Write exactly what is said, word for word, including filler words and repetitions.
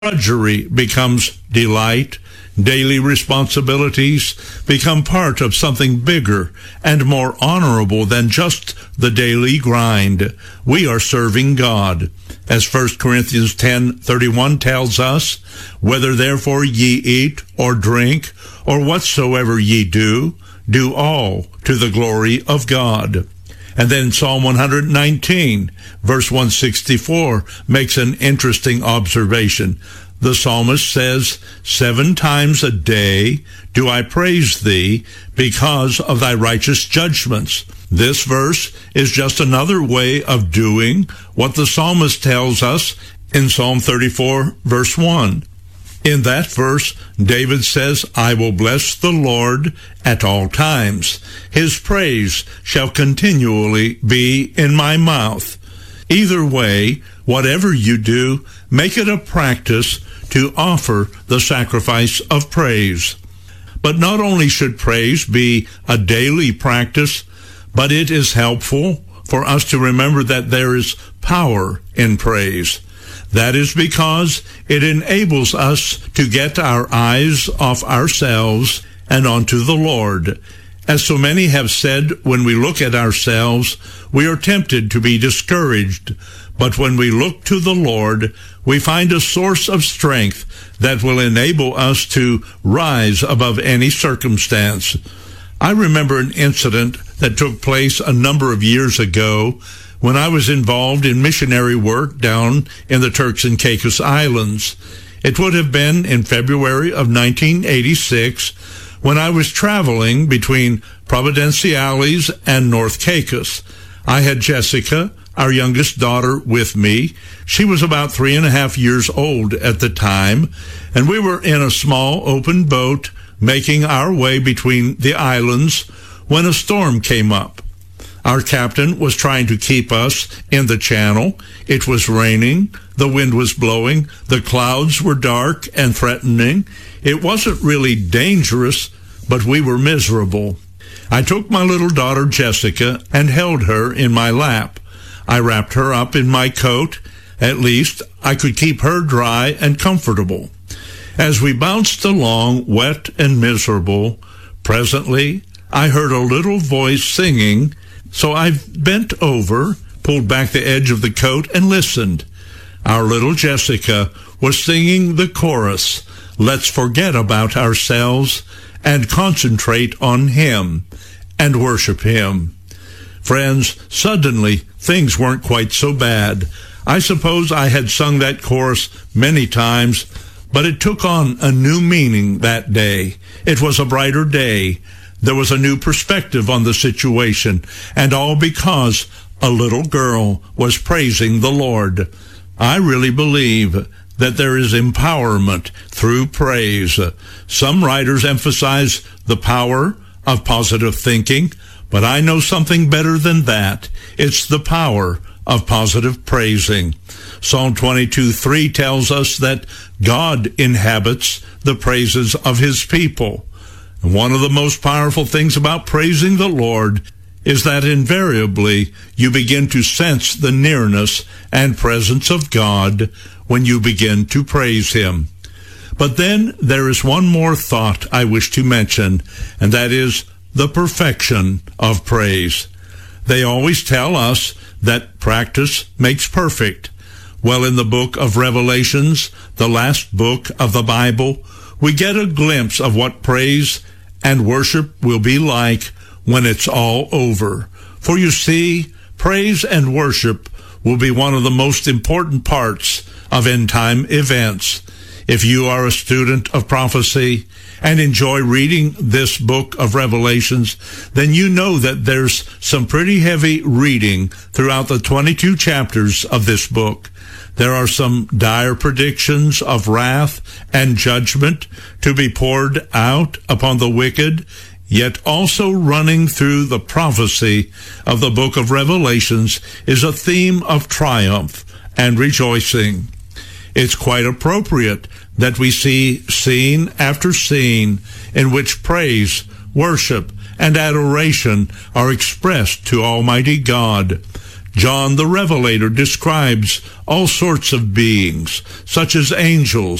Drudgery becomes delight. Daily responsibilities become part of something bigger and more honorable than just the daily grind. We are serving God. As First Corinthians ten thirty-one tells us, whether therefore ye eat or drink or whatsoever ye do, do all to the glory of God. And then Psalm one nineteen, verse one sixty-four, makes an interesting observation. The psalmist says, Seven times a day do I praise thee because of thy righteous judgments. This verse is just another way of doing what the psalmist tells us in Psalm thirty-four, verse one. In that verse, David says, I will bless the Lord at all times. His praise shall continually be in my mouth. Either way, whatever you do, make it a practice to offer the sacrifice of praise. But not only should praise be a daily practice, but it is helpful for us to remember that there is power in praise. That is because it enables us to get our eyes off ourselves and onto the Lord. As so many have said, when we look at ourselves, we are tempted to be discouraged. But when we look to the Lord, we find a source of strength that will enable us to rise above any circumstance. I remember an incident that took place a number of years ago when I was involved in missionary work down in the Turks and Caicos Islands. It would have been in February of nineteen eighty-six when I was traveling between Providenciales and North Caicos. I had Jessica, our youngest daughter, with me. She was about three and a half years old at the time, and we were in a small open boat making our way between the islands when a storm came up. Our captain was trying to keep us in the channel. It was raining, the wind was blowing, the clouds were dark and threatening. It wasn't really dangerous, but we were miserable. I took my little daughter Jessica and held her in my lap. I wrapped her up in my coat. At least I could keep her dry and comfortable. As we bounced along, wet and miserable, presently I heard a little voice singing, so I bent over, pulled back the edge of the coat, and listened. Our little Jessica was singing the chorus, Let's forget about ourselves and concentrate on Him and worship Him. Friends, suddenly things weren't quite so bad. I suppose I had sung that chorus many times, but it took on a new meaning that day. It was a brighter day. There was a new perspective on the situation, and all because a little girl was praising the Lord. I really believe that there is empowerment through praise. Some writers emphasize the power of positive thinking, but I know something better than that. It's the power of positive praising. Psalm twenty-two three tells us that God inhabits the praises of His people. And one of the most powerful things about praising the Lord is that invariably you begin to sense the nearness and presence of God when you begin to praise Him. But then there is one more thought I wish to mention, and that is the perfection of praise. They always tell us that practice makes perfect. Well, in the book of Revelations, the last book of the Bible, we get a glimpse of what praise and worship will be like when it's all over. For you see, praise and worship will be one of the most important parts of end-time events. If you are a student of prophecy and enjoy reading this book of Revelations, then you know that there's some pretty heavy reading throughout the twenty-two chapters of this book. There are some dire predictions of wrath and judgment to be poured out upon the wicked, yet also running through the prophecy of the book of Revelations is a theme of triumph and rejoicing. It's quite appropriate that we see scene after scene in which praise, worship, and adoration are expressed to Almighty God. John the Revelator describes all sorts of beings, such as angels,